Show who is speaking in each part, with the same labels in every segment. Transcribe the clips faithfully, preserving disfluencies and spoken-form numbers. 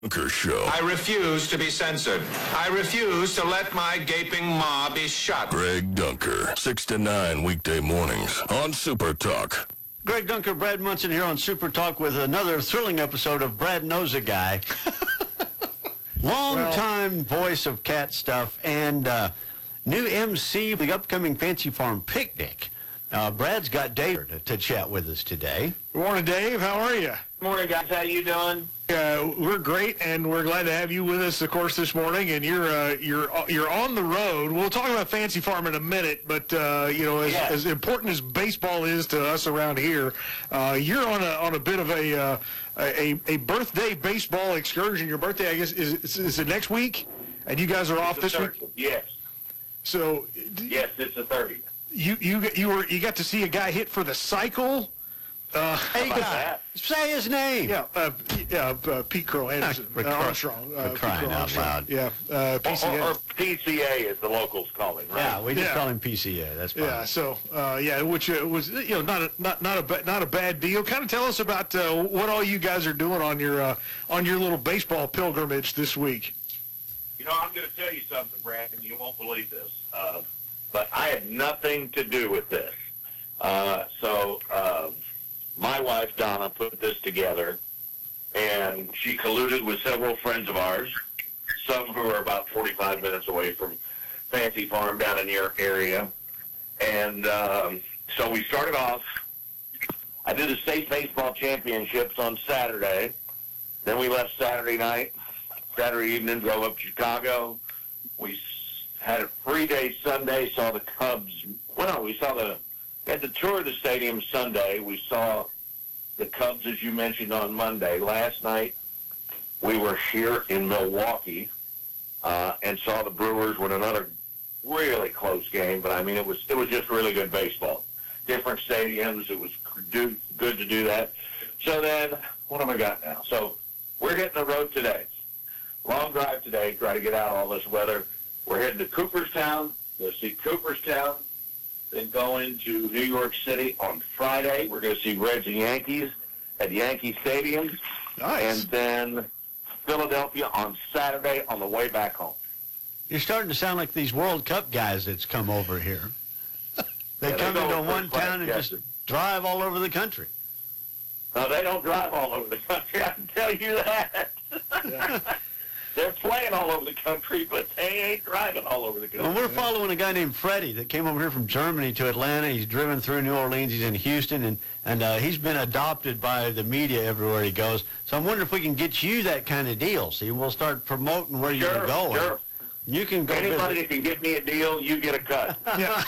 Speaker 1: Dunker Show.
Speaker 2: I refuse to be censored. I refuse to let my gaping maw be shut.
Speaker 1: Greg Dunker, six to nine weekday mornings on Super Talk.
Speaker 3: Greg Dunker, Brad Munson here on Super Talk with another thrilling episode of Brad Knows a Guy. Long-time well, voice of cat stuff and uh, new M C for the upcoming Fancy Farm Picnic. Uh, Brad's got Dave to, to chat with us today.
Speaker 4: Good morning, Dave. How are you?
Speaker 5: Good morning, guys. How you doing?
Speaker 4: Uh, we're great, and we're glad to have you with us, of course, this morning. And you're uh, you're you're on the road. We'll talk about Fancy Farm in a minute, but uh, you know, as,
Speaker 5: yes.
Speaker 4: as important as baseball is to us around here, uh, you're on a on a bit of a, uh, a a birthday baseball excursion. Your birthday, I guess, is is, is it next week? And you guys are off
Speaker 5: it's
Speaker 4: this week.
Speaker 5: Yes.
Speaker 4: So.
Speaker 5: Yes, it's the thirtieth.
Speaker 4: You you you were you got to see a guy hit for the cycle. Uh,
Speaker 3: hey, guy, say his name.
Speaker 4: Yeah, uh, yeah, uh, Pete Crow Anderson, uh, Armstrong. Uh,
Speaker 3: We're crying out
Speaker 4: Armstrong.
Speaker 3: loud.
Speaker 4: Yeah, uh, P C A.
Speaker 5: Or, or P C A, as the locals call it, right?
Speaker 3: Yeah, we just
Speaker 4: yeah.
Speaker 3: call him P C A. That's fine.
Speaker 4: Yeah, so uh, yeah, which uh, was you know not a not not a ba- not a bad deal. Kind of tell us about uh, what all you guys are doing on your uh, on your little baseball pilgrimage this week.
Speaker 5: You know, I'm going to tell you something, Brad, and you won't believe this, uh, but I had nothing to do with this. Uh, so. Uh, My wife, Donna, put this together, and she colluded with several friends of ours, some who are about forty-five minutes away from Fancy Farm down in your area. And um, so we started off. I did the state baseball championships on Saturday. Then we left Saturday night, Saturday evening, drove up to Chicago. We had a free-day Sunday, saw the Cubs. Well, no, we saw the... We had the tour of the stadium Sunday. We saw the Cubs, as you mentioned, on Monday. Last night, we were here in Milwaukee uh, and saw the Brewers win another really close game. But, I mean, it was it was just really good baseball. Different stadiums. It was do, good to do that. So then, what have I got now? So we're hitting the road today. Long drive today, try to get out all this weather. We're heading to Cooperstown. Go see Cooperstown. Then going to New York City on Friday. We're going to see Reds and Yankees at Yankee Stadium.
Speaker 4: Nice.
Speaker 5: And then Philadelphia on Saturday on the way back home.
Speaker 3: You're starting to sound like these World Cup guys that's come over here. They
Speaker 5: Yeah,
Speaker 3: come
Speaker 5: they go
Speaker 3: into one
Speaker 5: first class,
Speaker 3: town and
Speaker 5: yes.
Speaker 3: just drive all over the country.
Speaker 5: No, they don't drive all over the country, I can tell you that.
Speaker 4: Yeah.
Speaker 5: They're playing all over the country, but they ain't driving all over the country.
Speaker 3: Well, we're following a guy named Freddie that came over here from Germany to Atlanta. He's driven through New Orleans. He's in Houston, and, and uh, he's been adopted by the media everywhere he goes. So I'm wondering if we can get you that kind of deal. See, we'll start promoting where
Speaker 5: Sure,
Speaker 3: you're going.
Speaker 5: sure.
Speaker 3: You can go
Speaker 5: Anybody
Speaker 3: visit.
Speaker 5: that can get me a deal, you get a cut.
Speaker 4: Yeah.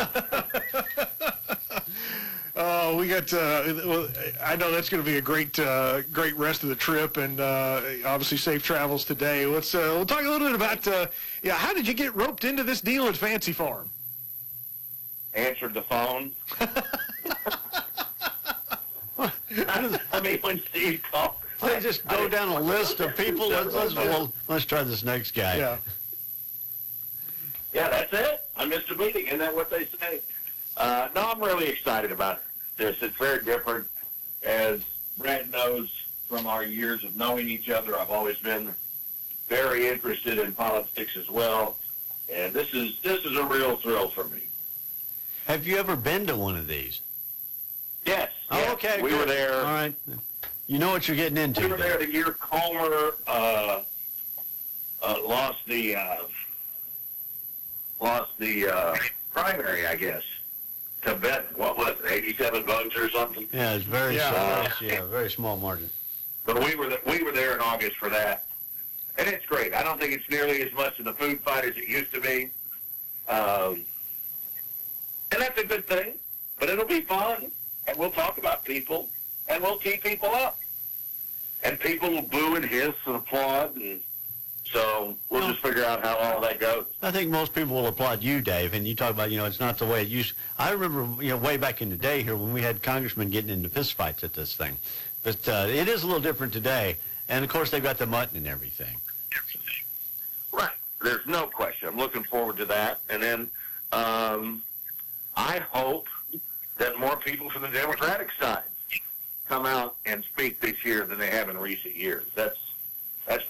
Speaker 4: Uh, we got. Uh, well, I know that's going to be a great, uh, great rest of the trip, and uh, obviously safe travels today. Let's. Uh, we'll talk a little bit about. Uh, yeah, how did you get roped into this deal at Fancy Farm?
Speaker 5: Answered the phone. I mean, when Steve called.
Speaker 3: Let's just go down a list of people. Let's, let's, well, let's try this next guy.
Speaker 4: Yeah.
Speaker 5: Yeah, that's it. I missed a meeting. Isn't that what they say? Uh, no, I'm really excited about this. It's very different. As Brad knows from our years of knowing each other, I've always been very interested in politics as well. And this is this is a real thrill for me.
Speaker 3: Have you ever been to one of these?
Speaker 5: Yes.
Speaker 3: Oh,
Speaker 5: yes.
Speaker 3: okay.
Speaker 5: We
Speaker 3: good.
Speaker 5: were there.
Speaker 3: All right. You know what you're getting into.
Speaker 5: We were there the year Comer uh, uh, lost the uh, lost the uh, primary, I guess. To bet, what was it, eighty-seven votes or something?
Speaker 3: Yeah, it's very
Speaker 4: Yeah.
Speaker 3: small. Yeah, very small margin.
Speaker 5: But we were th- we were there in August for that, and it's great. I don't think it's nearly as much of the food fight as it used to be, um, and that's a good thing. But it'll be fun, and we'll talk about people, and we'll keep people up, and people will boo and hiss and applaud, and so we'll just figure out how all that goes.
Speaker 3: I think most people will applaud you, Dave, and you talk about, you know, it's not the way it used. I remember, you know, way back in the day here when we had congressmen getting into fistfights at this thing. But uh, it is a little different today, and, of course, they've got the mutton and everything.
Speaker 5: Right. There's no question. I'm looking forward to that. And then um, I hope that more people from the Democratic side come out and speak this year than they have in recent years. That's